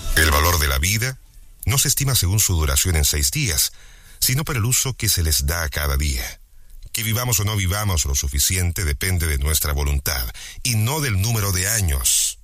El valor de la vida no se estima según su duración en 6 días, sino por el uso que se les da a cada día. Que vivamos o no vivamos lo suficiente depende de nuestra voluntad, y no del número de años.